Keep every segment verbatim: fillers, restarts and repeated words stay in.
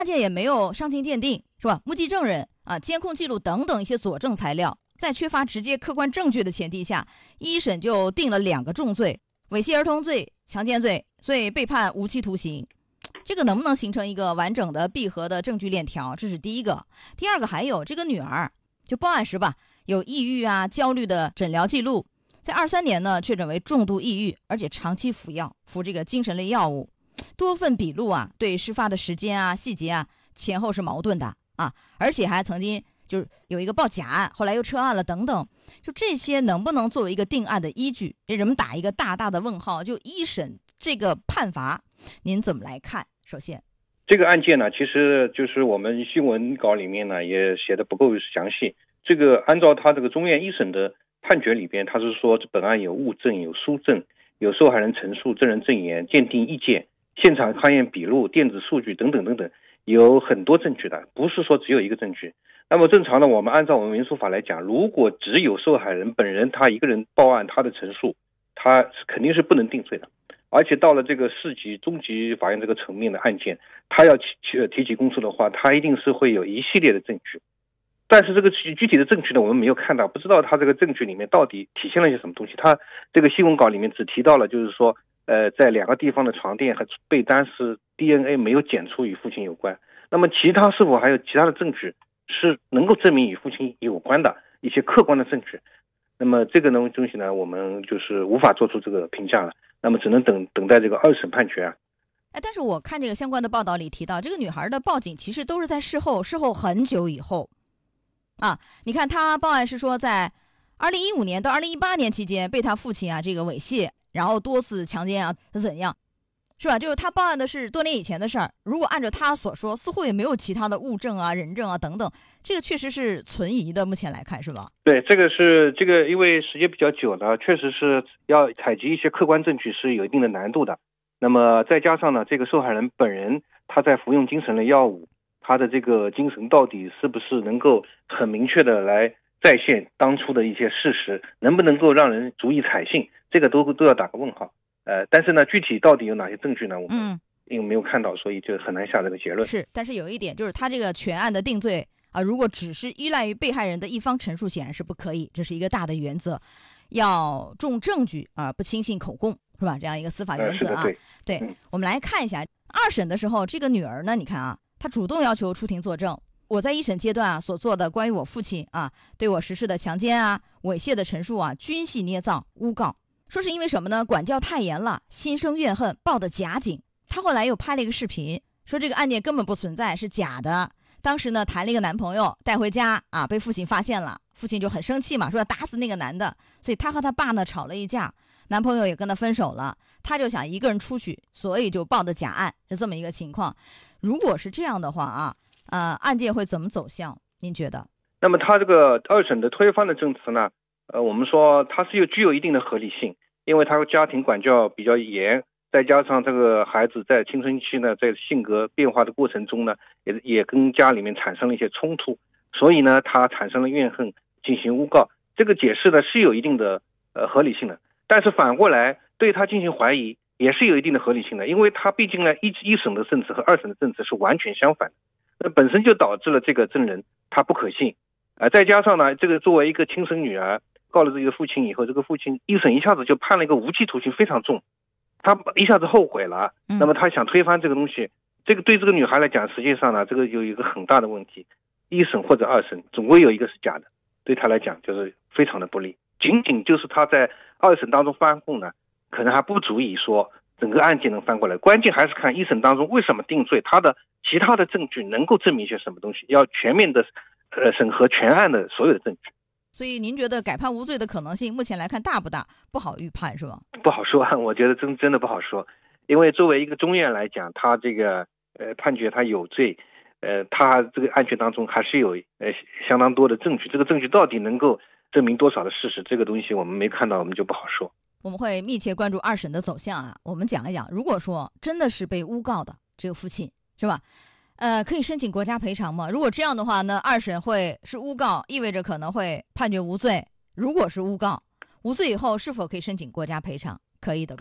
案件也没有伤情鉴定，是吧？目击证人啊、监控记录等等一些佐证材料，在缺乏直接客观证据的前提下，一审就定了两个重罪：猥亵儿童罪、强奸罪，所以被判无期徒刑。这个能不能形成一个完整的闭合的证据链条？这是第一个。第二个，还有这个女儿就报案时吧，有抑郁啊、焦虑的诊疗记录，在二三年呢确诊为重度抑郁，而且长期服药，服这个精神类药物。多份笔录啊，对事发的时间啊、细节啊前后是矛盾的啊，而且还曾经就是有一个报假案，后来又撤案了等等。就这些能不能作为一个定案的依据？给人们打一个大大的问号。就一审这个判罚，您怎么来看？首先， 这个案件呢，其实就是我们新闻稿里面呢也写的不够详细。这个按照他这个中院一审的判决里边，他是说本案有物证、有书证、有受害人陈述、证人证言、鉴定意见、现场勘验笔录、电子数据等等等等，有很多证据的，不是说只有一个证据。那么正常的，我们按照我们民诉法来讲，如果只有受害人本人他一个人报案，他的陈述，他肯定是不能定罪的。而且到了这个市级、中级法院这个层面的案件，他要提提起公诉的话，他一定是会有一系列的证据。但是这个具体的证据呢，我们没有看到，不知道他这个证据里面到底体现了一些什么东西。他这个新闻稿里面只提到了，就是说，呃，在两个地方的床垫和被单是 D N A 没有检出与父亲有关。那么其他是否还有其他的证据是能够证明与父亲有关的一些客观的证据？那么这个呢东西呢，我们就是无法做出这个评价了。那么只能等等待这个二审判决啊。 哎，但是我看这个相关的报道里提到，这个女孩的报警其实都是在事后，事后很久以后啊。你看她报案是说，在二零一五年到二零一八年期间被她父亲啊这个猥亵，然后多次强奸啊怎样，是吧？就是她报案的是多年以前的事儿。如果按照她所说，似乎也没有其他的物证啊、人证啊等等，这个确实是存疑的。目前来看，是吧？ 对，这个是这个，因为时间比较久呢，确实是要采集一些客观证据是有一定的难度的。那么再加上呢，这个受害人本人他在服用精神类药物，他的这个精神到底是不是能够很明确的来再现当初的一些事实，能不能够让人足以采信，这个都都要打个问号。呃，但是呢，具体到底有哪些证据呢？我们因为没有看到，所以就很难下这个结论。 是，但是有一点就是，他这个全案的定罪啊，如果只是依赖于被害人的一方陈述，显然是不可以，这是一个大的原则，要重证据啊，不轻信口供，是吧？这样一个司法原则啊。 呃、 对， 对、嗯， 我们来看一下二审的时候，这个女儿呢，你看啊，她主动要求出庭作证。我在一审阶段啊所做的关于我父亲啊对我实施的强奸啊、猥亵的陈述啊，均系捏造诬告。说是因为什么呢？管教太严了，心生怨恨，报的假警。她后来又拍了一个视频，说这个案件根本不存在，是假的。当时呢，谈了一个男朋友带回家啊，被父亲发现了，父亲就很生气嘛，说要打死那个男的。所以她和她爸呢吵了一架，男朋友也跟她分手了，她就想一个人出去，所以就报的假案，是这么一个情况。如果是这样的话啊，呃，案件会怎么走向？您觉得？ 那么他这个二审的推翻的证词呢？呃，我们说它是有具有一定的合理性，因为他家庭管教比较严，再加上这个孩子在青春期呢，在性格变化的过程中呢，也也跟家里面产生了一些冲突，所以呢，他产生了怨恨，进行诬告。这个解释呢是有一定的呃合理性的，但是反过来对他进行怀疑也是有一定的合理性的，因为他毕竟呢一一审的证词和二审的证词是完全相反的，那本身就导致了这个证人他不可信，呃，再加上呢，这个作为一个亲生女儿告了自己的父亲以后，这个父亲一审一下子就判了一个无期徒刑，非常重，他一下子后悔了，那么他想推翻这个东西，这个对这个女孩来讲，实际上呢，这个有一个很大的问题，一审或者二审总归有一个是假的，对他来讲就是非常的不利。仅仅就是他在二审当中翻供呢，可能还不足以说整个案件能翻过来，关键还是看一审当中为什么定罪，他的其他的证据能够证明一些什么东西，要全面的呃审核全案的所有的证据。 所以您觉得改判无罪的可能性目前来看大不大？不好预判是吧？ 不好说，我觉得真真的不好说，因为作为一个中院来讲，他这个呃判决他有罪，呃他这个案件当中还是有呃相当多的证据，这个证据到底能够证明多少的事实，这个东西我们没看到，我们就不好说。 我们会密切关注二审的走向啊。我们讲一讲，如果说真的是被诬告的这个父亲是吧？呃，可以申请国家赔偿吗？如果这样的话呢，二审会是诬告，意味着可能会判决无罪。如果是诬告，无罪以后是否可以申请国家赔偿？可以的吧？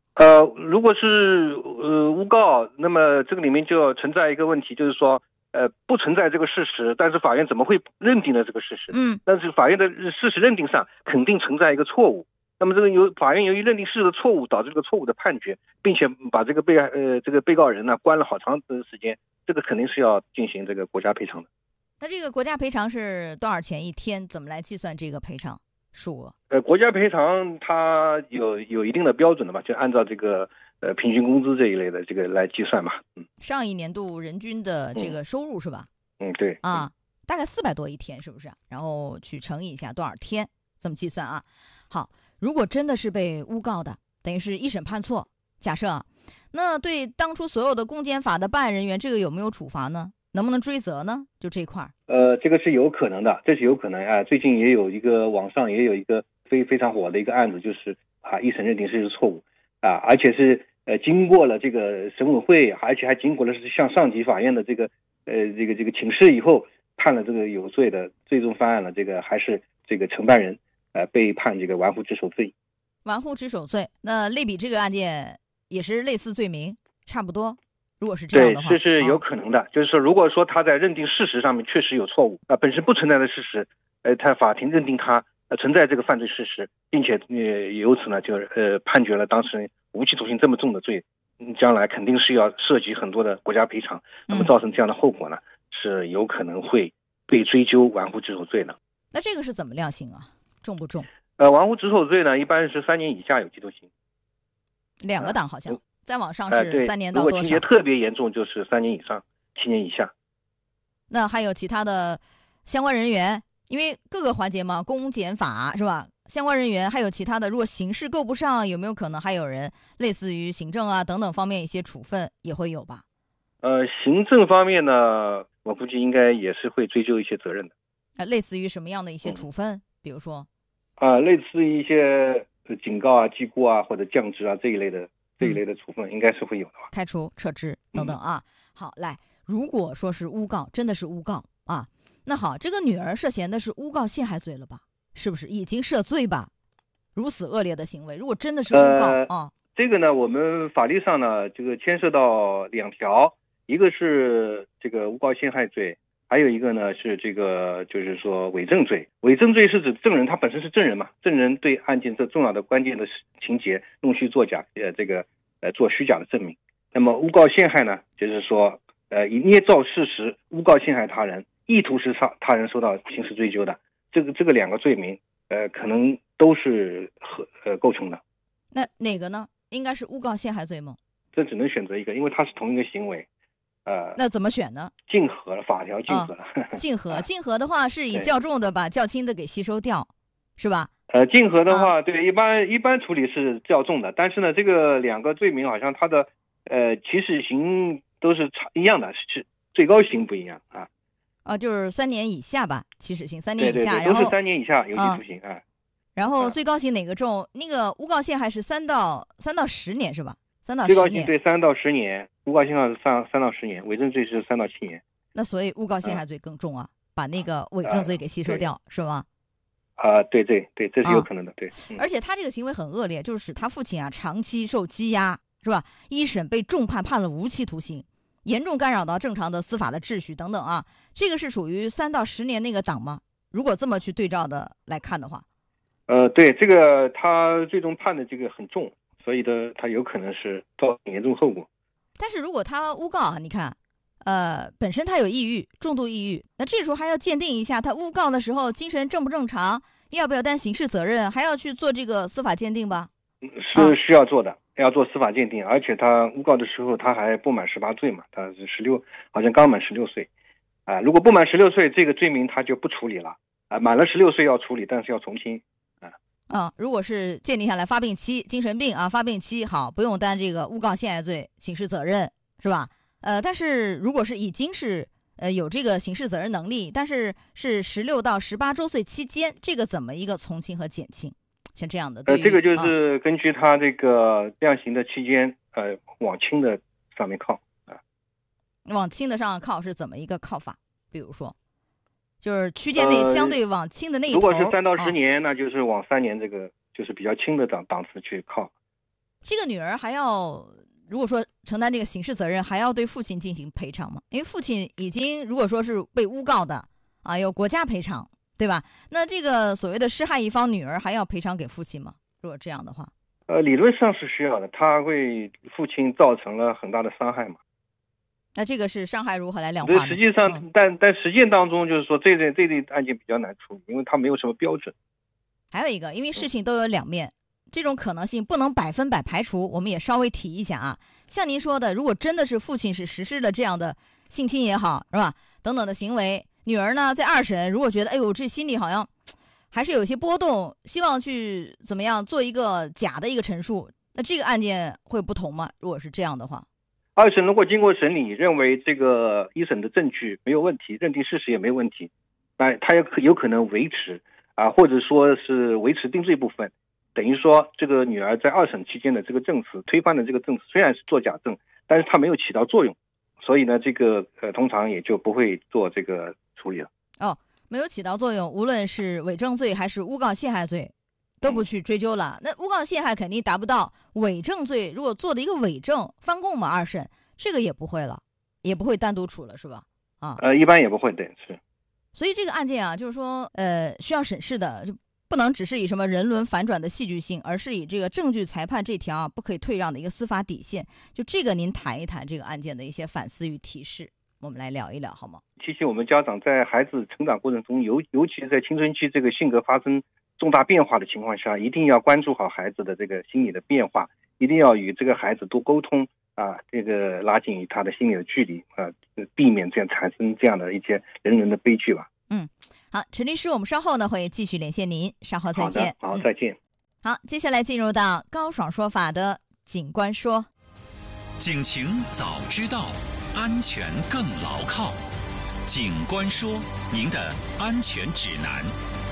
呃，如果是呃诬告，那么这个里面就存在一个问题，就是说，呃，不存在这个事实，但是法院怎么会认定了这个事实？ 嗯， 但是法院的事实认定上肯定存在一个错误。那么这个由法院由于认定事实的错误，导致这个错误的判决，并且把这个被呃这个被告人呢关了好长的时间，这个肯定是要进行这个国家赔偿的。 那这个国家赔偿是多少钱一天？怎么来计算这个赔偿数额？ 呃，国家赔偿它有有一定的标准的吧，就按照这个呃平均工资这一类的这个来计算嘛。嗯， 上一年度人均的这个收入是吧？ 嗯，对啊， 嗯、 大概四百多一天，是不是？然后去乘以一下多少天，这么计算啊。好，如果真的是被诬告的，等于是一审判错，假设啊，那对当初所有的公检法的办案人员，这个有没有处罚呢？能不能追责呢？就这块儿。 呃，这个是有可能的，这是有可能啊。最近也有一个网上也有一个非非常火的一个案子，就是啊一审认定是错误啊，而且是呃经过了这个审委会，而且还经过了是向上级法院的这个呃这个这个请示以后，判了这个有罪的，最终翻案了，这个还是这个承办人呃被判这个玩忽职守罪。 玩忽职守罪，那类比这个案件也是类似罪名，差不多。如果是这样的话， 对，这是有可能的。哦、就是说，如果说他在认定事实上面确实有错误啊、呃，本身不存在的事实，呃，他法庭认定他呃存在这个犯罪事实，并且呃由此呢就呃判决了当事人无期徒刑这么重的罪，嗯，将来肯定是要涉及很多的国家赔偿，那么造成这样的后果呢，嗯、是有可能会被追究玩忽职守罪的。 那这个是怎么量刑啊？重不重？ 呃，玩忽职守罪呢，一般是三年以下有期徒刑， 两个档好像。呃再往上是三年到多少？ 如果情节特别严重，就是三年以上，七年以下。 那还有其他的相关人员，因为各个环节嘛，公检法是吧？相关人员还有其他的，如果刑事够不上，有没有可能还有人类似于行政啊等等方面一些处分也会有吧？ 呃，行政方面呢，我估计应该也是会追究一些责任的。 呃，类似于什么样的一些处分？嗯、比如说， 啊、呃，类似于一些警告啊、记过啊或者降职啊这一类的。这一类的处分应该是会有的吧？ 开除、撤职等等啊。嗯、好，来，如果说是诬告，真的是诬告啊，那好，这个女儿涉嫌的是诬告陷害罪了吧？是不是已经涉罪吧？如此恶劣的行为，如果真的是诬告、呃、啊， 这个呢，我们法律上呢，这个牵涉到两条，一个是这个诬告陷害罪，还有一个呢是这个就是说伪证罪。伪证罪是指证人他本身是证人嘛，证人对案件这重要的关键的情节弄虚作假，呃，这个呃做虚假的证明。那么诬告陷害呢，就是说呃以捏造事实诬告陷害他人，意图使他他人受到刑事追究的，这个这个两个罪名呃可能都是和呃构成的。 那哪个呢？应该是诬告陷害罪吗？ 这只能选择一个，因为它是同一个行为。呃， 那怎么选呢？ 竞合了，法条竞合了。 哦、竞合，竞合的话是以较重的把较轻的给吸收掉，是吧？ 呃，竞合的话，啊、对，一般一般处理是较重的，但是呢，这个两个罪名好像它的呃起始刑都是差一样的，是最高刑不一样啊。 啊，就是三年以下吧，起始刑三年以下， 对对对，都是三年以下有期徒刑啊。啊然后最高刑哪个重？那个诬告陷害是三到三到十年是吧？三到十年。最高刑对三到十年，诬告陷害是三三到十年，伪证罪是三到七年。 那所以诬告陷害罪更重啊，嗯、把那个伪证罪给吸收掉，呃、是吗？ 啊、呃，对对对，这是有可能的，啊、对。 嗯、而且他这个行为很恶劣，就是使他父亲啊长期受羁押，是吧？一审被重判，判了无期徒刑，严重干扰到正常的司法的秩序等等啊。这个是属于三到十年那个档吗？如果这么去对照的来看的话。 呃，对，这个他最终判的这个很重，所以的他有可能是造成严重后果。 但是如果他诬告啊，你看，呃，本身他有抑郁，重度抑郁，那这时候还要鉴定一下他诬告的时候精神正不正常，要不要担刑事责任，还要去做这个司法鉴定吧？ 是需要做的，啊、要做司法鉴定，而且他诬告的时候他还不满十八岁嘛，他是十六，好像刚满十六岁，啊、呃，如果不满十六岁，这个罪名他就不处理了，啊、呃，满了十六岁要处理，但是要从轻。 啊，如果是鉴定下来发病期，精神病啊，发病期好，不用担这个诬告陷害罪刑事责任，是吧？呃，但是如果是已经是呃有这个刑事责任能力，但是是十六到十八周岁期间，这个怎么一个从轻和减轻？像这样的， 呃，这个就是根据他这个量刑的期间，呃，往轻的上面靠啊。 往轻的上靠是怎么一个靠法？比如说。就是区间内相对往轻的那一头、 呃、如果是三到十年、啊、那就是往三年这个就是比较轻的档档次去靠这个女儿还要如果说承担这个刑事责任，还要对父亲进行赔偿吗？因为父亲已经如果说是被诬告的啊，有国家赔偿，对吧？那这个所谓的施害一方女儿还要赔偿给父亲吗？如果这样的话， 呃，理论上是需要的，他为父亲造成了很大的伤害嘛。 那这个是伤害如何来量化呢？ 实际上， 嗯、 但但实践当中，就是说这类这类案件比较难处理，因为它没有什么标准。 还有一个，因为事情都有两面，这种可能性不能百分百排除，我们也稍微提一下啊。像您说的，如果真的是父亲是实施了这样的性侵也好，是吧，等等的行为，女儿呢在二审如果觉得哎呦这心里好像还是有些波动，希望去怎么样做一个假的一个陈述，那这个案件会不同吗？如果是这样的话， 二审如果经过审理认为这个一审的证据没有问题，认定事实也没有问题，那他有有可能维持啊，或者说是维持定罪部分，等于说这个女儿在二审期间的这个证词推翻的这个证词虽然是作假证，但是它没有起到作用，所以呢这个呃通常也就不会做这个处理了。 哦，没有起到作用，无论是伪证罪还是诬告陷害罪都不去追究了。那诬告陷害肯定达不到，伪证罪如果做的一个伪证翻供嘛，二审这个也不会了，也不会单独处了，是吧？啊， 呃，一般也不会，对，是。 所以这个案件啊，就是说，呃，需要审视的，就不能只是以什么人伦反转的戏剧性，而是以这个证据裁判这条啊不可以退让的一个司法底线。就这个，您谈一谈这个案件的一些反思与提示，我们来聊一聊好吗？ 提醒我们家长在孩子成长过程中，尤尤其在青春期这个性格发生重大变化的情况下，一定要关注好孩子的这个心理的变化，一定要与这个孩子多沟通啊，这个拉近与他的心理的距离啊，避免这样产生这样的一些人伦的悲剧吧。 嗯，好，陈律师，我们稍后呢会继续连线您，稍后再见。 好的，好，再见。 嗯、好，接下来进入到高爽说法的警官说， 警情早知道，安全更牢靠。警官说，您的安全指南。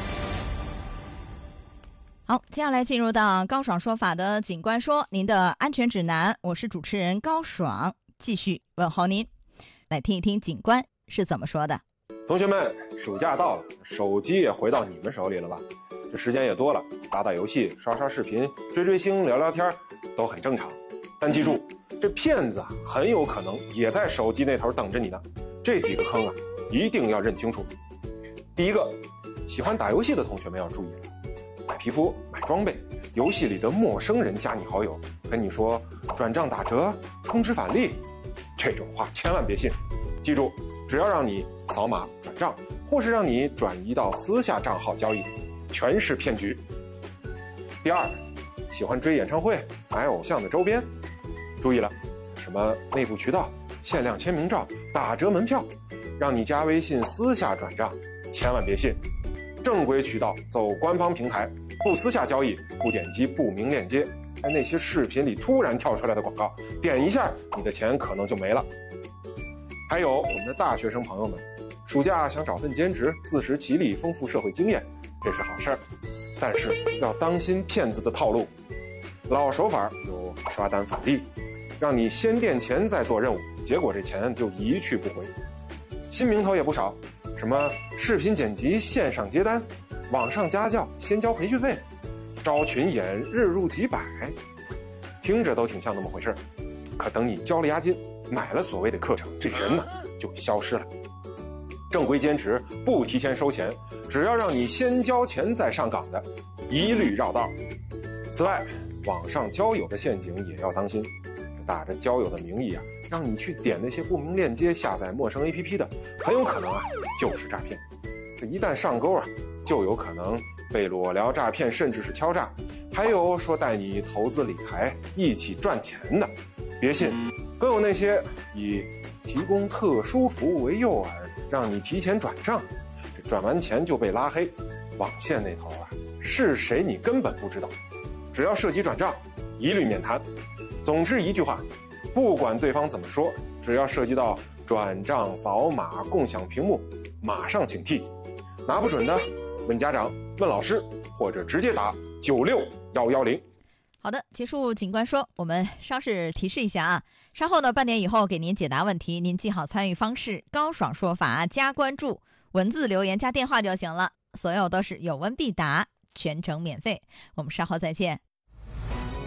好，接下来进入到高爽说法的警官说，您的安全指南，我是主持人高爽，继续问候您，来听一听警官是怎么说的。 同学们，暑假到了，手机也回到你们手里了吧？这时间也多了，打打游戏、刷刷视频、追追星、聊聊天都很正常。但记住，这骗子啊，很有可能也在手机那头等着你呢。这几个坑啊，一定要认清楚。第一个，喜欢打游戏的同学们要注意了，买皮肤、买装备，游戏里的陌生人加你好友，跟你说转账打折、充值返利，这种话千万别信。记住，只要让你扫码转账，或是让你转移到私下账号交易，全是骗局。第二，喜欢追演唱会、买偶像的周边，注意了，什么内部渠道、限量签名照、打折门票，让你加微信私下转账，千万别信。正规渠道走官方平台，不私下交易，不点击不明链接，在那些视频里突然跳出来的广告，点一下你的钱可能就没了。还有我们的大学生朋友们，暑假想找份兼职，自食其力，丰富社会经验，这是好事儿，但是要当心骗子的套路。老手法有刷单返利，让你先垫钱再做任务，结果这钱就一去不回。新名头也不少，什么视频剪辑线上接单，网上家教先交培训费，招群演日入几百，听着都挺像那么回事，可等你交了押金，买了所谓的课程，这人呢就消失了。正规兼职不提前收钱，只要让你先交钱再上岗的，一律绕道。此外，网上交友的陷阱也要当心，打着交友的名义啊，让你去点那些不明链接下载陌生 A P P 的，很有可能啊就是诈骗。这一旦上钩啊，就有可能被裸聊诈骗，甚至是敲诈。还有说带你投资理财一起赚钱的，别信。更有那些以提供特殊服务为诱饵，让你提前转账，这转完钱就被拉黑，网线那头啊是谁你根本不知道，只要涉及转账一律免谈。总之一句话，不管对方怎么说，只要涉及到转账、扫码、共享屏幕，马上警惕。拿不准的问家长、问老师，或者直接打九六幺幺零。 好的，结束警官说，我们稍事提示一下啊，稍后呢半点以后给您解答问题，您记好参与方式，高爽说法加关注，文字留言加电话就行了，所有都是有问必答，全程免费。我们稍后再见。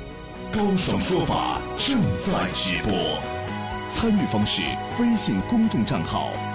高爽说法正在直播。参与方式：微信公众账号